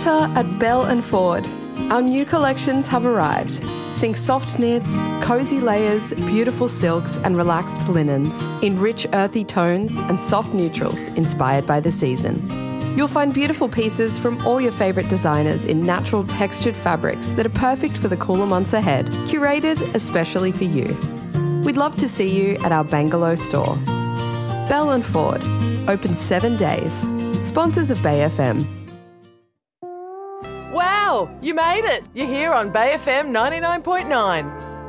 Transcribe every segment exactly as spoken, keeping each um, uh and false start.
Winter at Bell and Ford. Our new collections have arrived. Think soft knits, cozy layers, beautiful silks and relaxed linens in rich earthy tones and soft neutrals inspired by the season. You'll find beautiful pieces from all your favourite designers in natural textured fabrics that are perfect for the cooler months ahead, curated especially for you. We'd love to see you at our Bangalow store. Bell and Ford, open seven days. Sponsors of Bay F M. Wow, you made it. You're here on Bay F M ninety-nine point nine.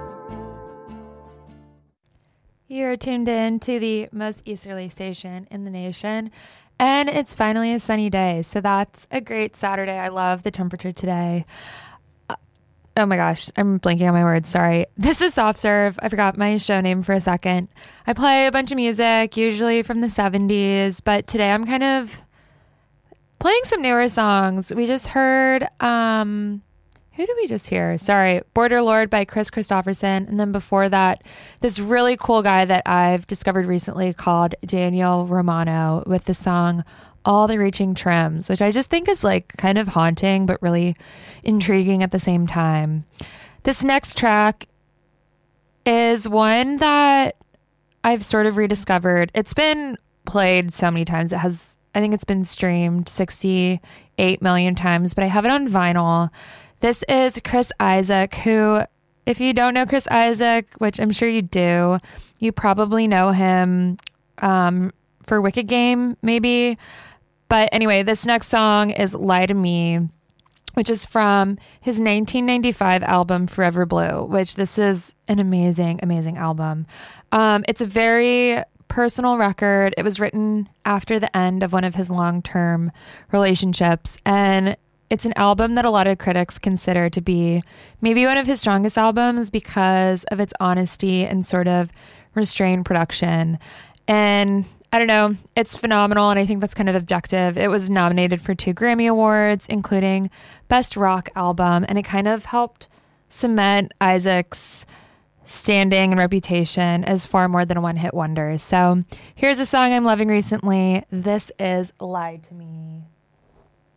You're tuned in to the most easterly station in the nation, and it's finally a sunny day, so that's a great Saturday. I love the temperature today. Uh, oh my gosh, I'm blanking on my words, sorry. This is Soft Serve. I forgot my show name for a second. I play a bunch of music, usually from the seventies, but today I'm kind of playing some newer songs. We just heard, um, who did we just hear? Sorry, Border Lord by Chris Christopherson. And then before that, this really cool guy that I've discovered recently called Daniel Romano with the song All the Reaching Trims, which I just think is like kind of haunting, but really intriguing at the same time. This next track is one that I've sort of rediscovered. It's been played so many times. It has I think it's been streamed sixty-eight million times, but I have it on vinyl. This is Chris Isaak, who, if you don't know Chris Isaak, which I'm sure you do, you probably know him um, for Wicked Game, maybe. But anyway, this next song is Lie to Me, which is from his nineteen ninety-five album Forever Blue, which this is an amazing, amazing album. Um, it's a very personal record. It was written after the end of one of his long-term relationships, and it's an album that a lot of critics consider to be maybe one of his strongest albums because of its honesty and sort of restrained production. And I don't know, it's phenomenal, and I think that's kind of objective. It was nominated for two Grammy Awards, including Best Rock Album, and it kind of helped cement Isaac's standing and reputation as far more than a one-hit wonder. So here's a song I'm loving recently. This is Lie to Me.